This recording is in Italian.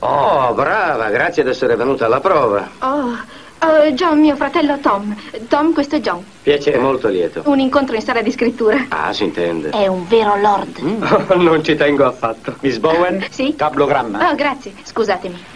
Oh, brava, grazie di essere venuta alla prova. John, mio fratello Tom. Tom, questo è John. Piacere, molto lieto. Un incontro in sala di scrittura. Ah, si intende. È un vero lord. Non ci tengo affatto. Miss Bowen? Sì? Cablogramma. Oh, grazie. Scusatemi.